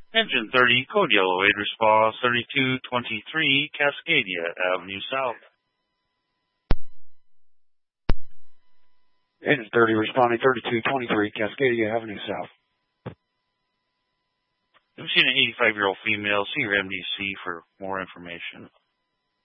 Engine 30, code yellow 8, response 3223 Cascadia Avenue South. Engine 30, responding 3223 Cascadia Avenue South. I've seen an 85-year-old female. See your MDC for more information.